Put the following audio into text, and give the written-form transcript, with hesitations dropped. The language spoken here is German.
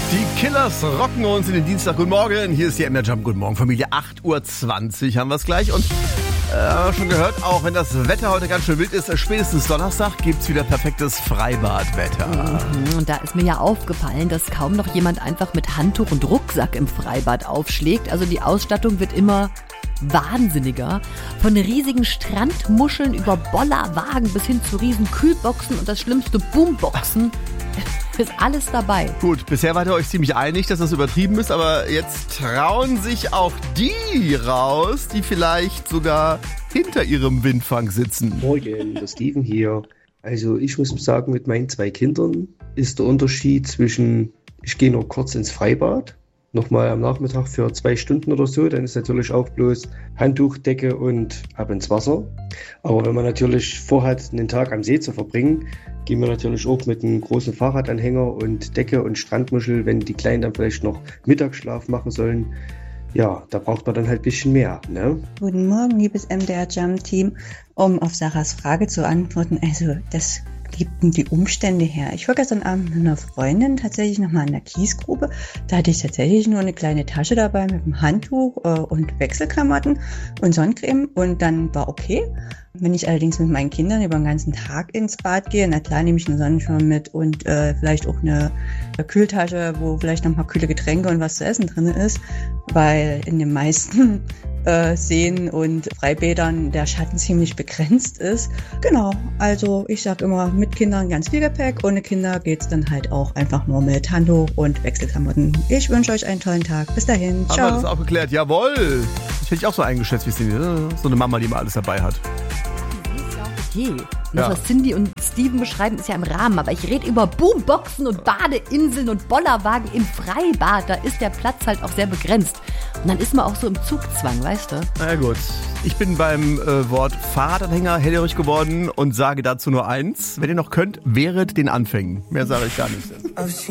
Die Killers rocken uns in den Dienstag. Guten Morgen, hier ist die MDR Jump. Guten Morgen, Familie. 8.20 Uhr haben wir es gleich. Und schon gehört, auch wenn das Wetter heute ganz schön wild ist, spätestens Donnerstag gibt's wieder perfektes Freibadwetter. Und da ist mir ja aufgefallen, dass kaum noch jemand einfach mit Handtuch und Rucksack im Freibad aufschlägt. Also die Ausstattung wird immer wahnsinniger. Von riesigen Strandmuscheln über Bollerwagen bis hin zu riesen Kühlboxen und das schlimmste Boomboxen. Ist alles dabei. Gut, bisher wart ihr euch ziemlich einig, dass das übertrieben ist, aber jetzt trauen sich auch die raus, die vielleicht sogar hinter ihrem Windfang sitzen. Morgen, der Steven hier. Also ich muss sagen, mit meinen 2 Kindern ist der Unterschied zwischen, ich gehe nur kurz ins Freibad, nochmal am Nachmittag für 2 Stunden oder so, dann ist natürlich auch bloß Handtuch, Decke und ab ins Wasser. Aber wenn man natürlich vorhat, einen Tag am See zu verbringen, gehen wir natürlich auch mit einem großen Fahrradanhänger und Decke und Strandmuschel, wenn die Kleinen dann vielleicht noch Mittagsschlaf machen sollen. Ja, da braucht man dann halt ein bisschen mehr, ne? Guten Morgen, liebes MDR Jump Team. Um auf Sarahs Frage zu antworten, also das geben die Umstände her. Ich war gestern Abend mit einer Freundin tatsächlich nochmal in der Kiesgrube. Da hatte ich tatsächlich nur eine kleine Tasche dabei mit einem Handtuch und Wechselklamotten und Sonnencreme und dann war okay. Wenn ich allerdings mit meinen Kindern über den ganzen Tag ins Bad gehe, na klar nehme ich einen Sonnenschirm mit und vielleicht auch eine Kühltasche, wo vielleicht noch ein paar kühle Getränke und was zu essen drin ist, weil in den meisten Seen und Freibädern der Schatten ziemlich begrenzt ist. Genau, also ich sage immer, mit Kindern ganz viel Gepäck, ohne Kinder geht's dann halt auch einfach nur mit Handtuch und Wechselklamotten. Ich wünsche euch einen tollen Tag. Bis dahin, ciao. Haben wir das auch geklärt? Jawohl! Ich hätte ich auch so eingeschätzt, wie Cindy, so eine Mama, die immer alles dabei hat. Okay. Das, was Cindy und Steven beschreiben, ist ja im Rahmen. Aber ich rede über Boomboxen und Badeinseln und Bollerwagen im Freibad. Da ist der Platz halt auch sehr begrenzt. Und dann ist man auch so im Zugzwang, weißt du? Na gut. Ich bin beim Wort Fahrradanhänger hellhörig geworden und sage dazu nur eins. Wenn ihr noch könnt, wehret den Anfängen. Mehr sage ich gar nicht.